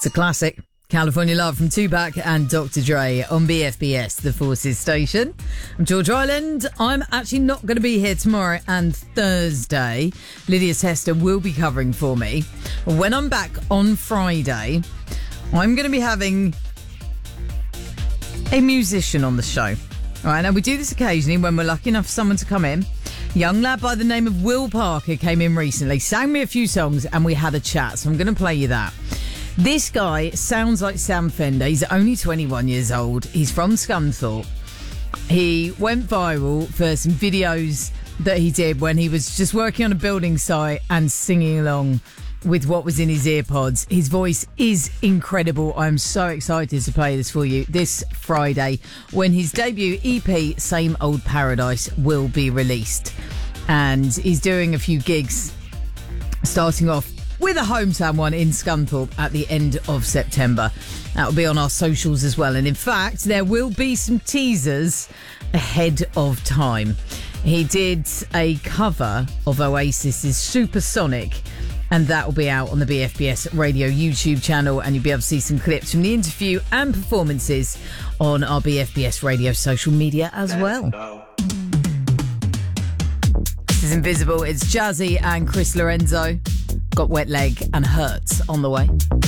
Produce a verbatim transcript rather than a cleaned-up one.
It's a classic. California Love from Tupac and Doctor Dre on B F B S, the Forces station. I'm George Island. I'm actually not going to be here tomorrow and Thursday. Lydia Tester will be covering for me. When I'm back on Friday, I'm going to be having a musician on the show. All right, now we do this occasionally when we're lucky enough for someone to come in. Young lad by the name of Will Parker came in recently, sang me a few songs, and we had a chat. So I'm going to play you that. This guy sounds like Sam Fender. He's only twenty-one years old. He's from Scunthorpe. He went viral for some videos that he did when he was just working on a building site and singing along with what was in his earpods. His voice is incredible. I'm so excited to play this for you this Friday when his debut E P, Same Old Paradise, will be released. And he's doing a few gigs, starting off with a hometown one in Scunthorpe at the end of September. That will be on our socials as well. And in fact, there will be some teasers ahead of time. He did a cover of Oasis's Supersonic, and that will be out on the B F B S Radio YouTube channel, and you'll be able to see some clips from the interview and performances on our B F B S Radio social media as well. This is Invisible. It's Jazzy and Chris Lorenzo. Got Wet Leg and Hurts on the way.